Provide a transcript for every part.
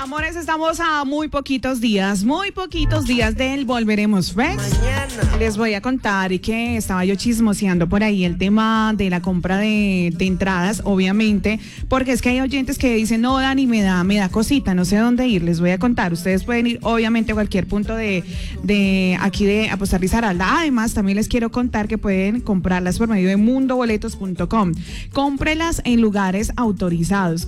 Amores, estamos a muy poquitos días del Volveremos Fest. Les voy a contar que estaba yo chismoseando por ahí el tema de la compra de entradas, obviamente, porque es que hay oyentes que dicen, no, Dani, me da cosita, no sé dónde ir. Les voy a contar, ustedes pueden ir, obviamente, a cualquier punto de aquí de Apostar Risaralda. Además, también les quiero contar que pueden comprarlas por medio de mundoboletos.com. Cómprelas en lugares autorizados,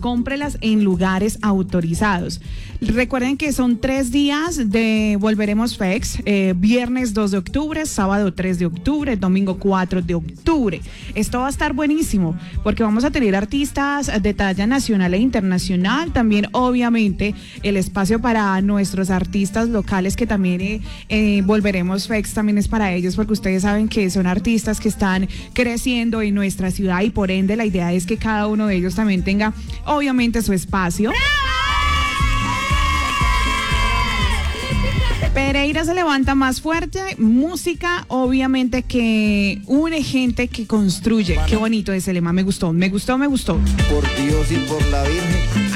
Recuerden que son 3 días de Volveremos Fest, viernes 2 de octubre, sábado 3 de octubre, domingo 4 de octubre. Esto va a estar buenísimo porque vamos a tener artistas de talla nacional e internacional, también obviamente el espacio para nuestros artistas locales que también Volveremos Fest también es para ellos, porque ustedes saben que son artistas que están creciendo en nuestra ciudad y por ende la idea es que cada uno de ellos también tenga obviamente su espacio. Pereira se levanta más fuerte, música obviamente que une gente que construye. Qué bonito ese lema, me gustó. Por Dios y por la Virgen.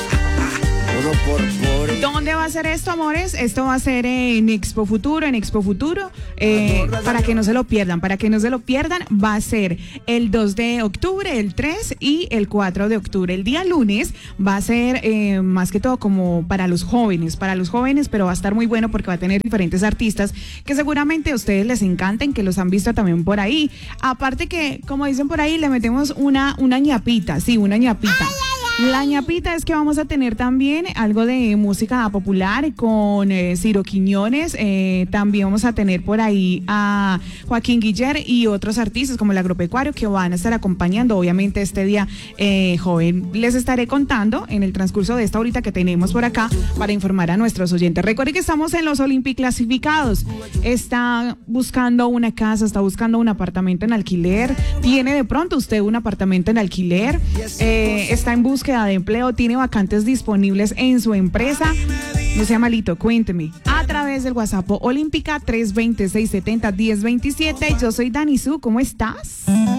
¿Dónde va a ser esto, amores? Esto va a ser en Expo Futuro, para que no se lo pierdan, va a ser el 2 de octubre, el 3 y el 4 de octubre. El día lunes va a ser más que todo como para los jóvenes, pero va a estar muy bueno porque va a tener diferentes artistas que seguramente a ustedes les encanten, que los han visto también por ahí. Aparte que, como dicen por ahí, le metemos una ñapita, sí, una ñapita. La ñapita es que vamos a tener también algo de música popular con Ciro Quiñones, también vamos a tener por ahí a Joaquín Guiller y otros artistas como el Agropecuario que van a estar acompañando obviamente este día joven. Les estaré contando en el transcurso de esta horita que tenemos por acá para informar a nuestros oyentes. Recuerden que estamos en los Olympic clasificados. Está buscando una casa, está buscando un apartamento en alquiler, tiene de pronto usted un apartamento en alquiler, está en búsqueda de empleo, tiene vacantes disponibles en su empresa. No sea malito, cuénteme a través del WhatsApp Olímpica 320-670-1027. Yo soy Dani Su, ¿cómo estás?